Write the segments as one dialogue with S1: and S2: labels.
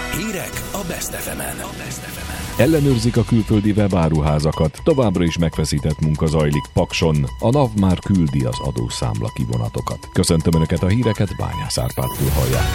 S1: Hírek a Best FM-en.
S2: Ellenőrzik a külföldi webáruházakat, továbbra is megfeszített munka zajlik Pakson, a NAV már küldi az adószámla kivonatokat. Köszöntöm Önöket, a híreket, Bányász Árpádtól hallják.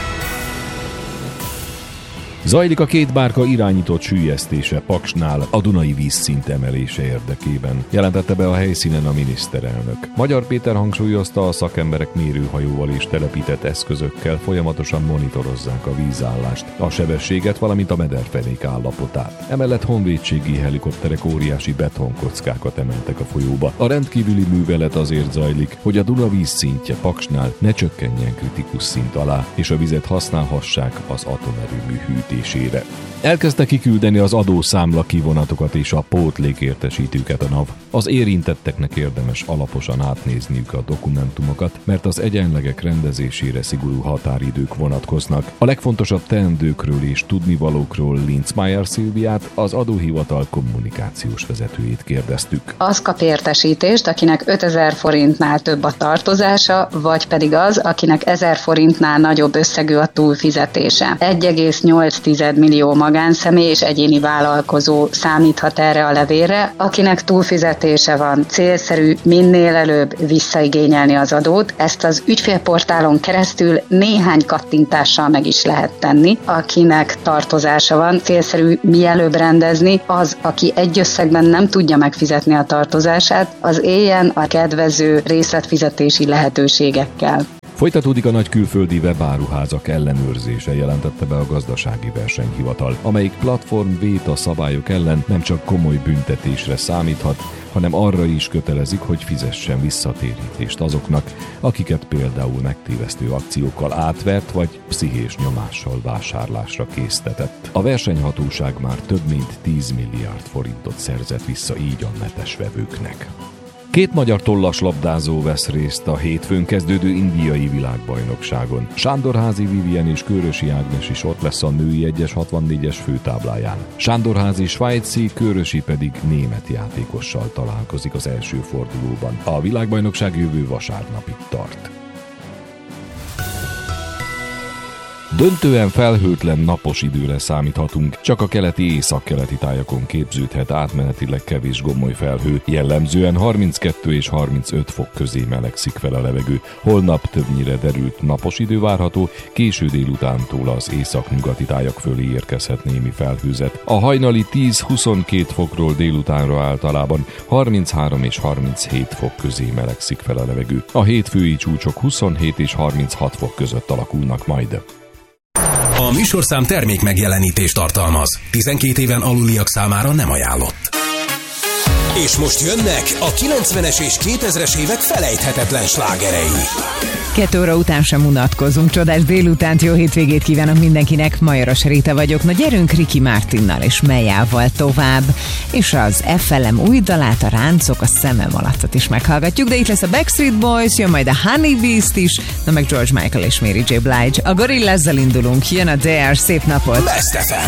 S2: Zajlik a két bárka irányított süllyesztése Paksnál a Dunai vízszint emelése érdekében, jelentette be a helyszínen a miniszterelnök. Magyar Péter hangsúlyozta, a szakemberek mérőhajóval és telepített eszközökkel folyamatosan monitorozzák a vízállást, a sebességet, valamint a mederfenék állapotát. Emellett honvédségi helikopterek óriási betonkockákat emeltek a folyóba. A rendkívüli művelet azért zajlik, hogy a Duna vízszintje Paksnál ne csökkenjen kritikus szint alá, és a vizet használhassák az atomerőmű hűtésére. Elkezdte kiküldeni az adószámla kivonatokat és a pótlékértesítőket a NAV. Az érintetteknek érdemes alaposan átnézniük a dokumentumokat, mert az egyenlegek rendezésére szigorú határidők vonatkoznak. A legfontosabb teendőkről és tudnivalókról Linzmeier Szilviát, az adóhivatal kommunikációs vezetőjét kérdeztük.
S3: Az kap értesítést, akinek 5000 forintnál több a tartozása, vagy pedig az, akinek 1000 forintnál nagyobb összegű a túlfizetése. 1,8 millió magánszemély és egyéni vállalkozó számíthat erre a levélre, akinek túlfizetése van. Célszerű minél előbb visszaigényelni az adót. Ezt az ügyfélportálon keresztül néhány kattintással meg is lehet tenni. Akinek tartozása van, célszerű mielőbb rendezni. Az, aki egy összegben nem tudja megfizetni a tartozását, az éljen a kedvező részletfizetési lehetőségekkel.
S2: Folytatódik a nagy külföldi webáruházak ellenőrzése, jelentette be a Gazdasági Versenyhivatal, amelyik platform vét a szabályok ellen nem csak komoly büntetésre számíthat, hanem arra is kötelezik, hogy fizessen visszatérítést azoknak, akiket például megtévesztő akciókkal átvert vagy pszichés nyomással vásárlásra késztetett. A versenyhatóság már több mint 10 milliárd forintot szerzett vissza így a netes vevőknek. Két magyar tollaslabdázó vesz részt a hétfőn kezdődő indiai világbajnokságon. Sándorházi Vivien és Kőrösi Ágnes is ott lesz a női 1-64-es főtábláján. Sándorházi svájci, Kőrösi pedig német játékossal találkozik az első fordulóban. A világbajnokság jövő vasárnapig tart. Döntően felhőtlen napos időre számíthatunk, csak a keleti-északkeleti tájakon képződhet átmenetileg kevés gomoly felhő, jellemzően 32 és 35 fok közé melegszik fel a levegő. Holnap többnyire derült napos idő várható, késő délutántól az északnyugati tájak fölé érkezhet némi felhőzet. A hajnali 10-22 fokról délutánra általában 33 és 37 fok közé melegszik fel a levegő. A hétfői csúcsok 27 és 36 fok között alakulnak majd.
S1: A műsorszám termék megjelenítést tartalmaz. 12 éven aluliak számára nem ajánlott. És most jönnek a 90-es és 2000-es évek felejthetetlen slágerei.
S4: 2 óra után sem unatkozunk. Csodás délutánt, jó hétvégét kívánok mindenkinek. Majoros Réta vagyok. Na gyerünk Ricky Martinnal és Mejával tovább. És az FLM új dalát, a Ráncok a szemem alattot is meghallgatjuk, de itt lesz a Backstreet Boys, jön majd a Honey Beast is, na meg George Michael és Mary J. Blige. A Gorillaz-zal indulunk, jön a Dare, szép napot!
S1: Best FM.